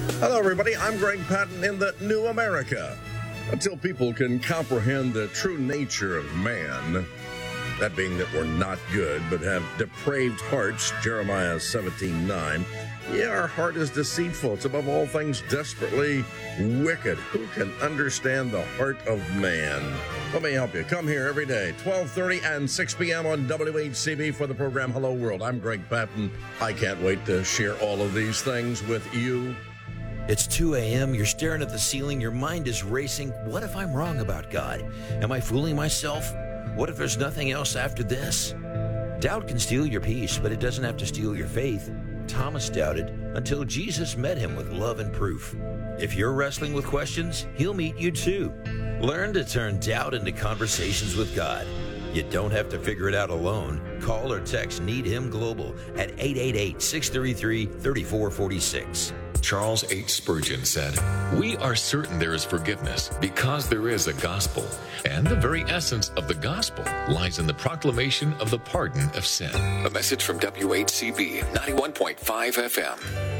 Hello, everybody. I'm Greg Patton in the New America. Until people can comprehend the true nature of man, that being that we're not good but have depraved hearts, Jeremiah 17:9. Yeah, our heart is deceitful. It's above all things desperately wicked. Who can understand the heart of man? Let me help you. Come here every day, 12:30 and 6 p.m. on WHCB for the program Hello World. I'm Greg Patton. I can't wait to share all of these things with you. It's 2 a.m., you're staring at the ceiling, your mind is racing. What if I'm wrong about God? Am I fooling myself? What if there's nothing else after this? Doubt can steal your peace, but it doesn't have to steal your faith. Thomas doubted until Jesus met him with love and proof. If you're wrestling with questions, he'll meet you too. Learn to turn doubt into conversations with God. You don't have to figure it out alone. Call or text Need Him Global at 888-633-3446. Charles H. Spurgeon said, "We are certain there is forgiveness because there is a gospel, and the very essence of the gospel lies in the proclamation of the pardon of sin." A message from WHCB 91.5 FM.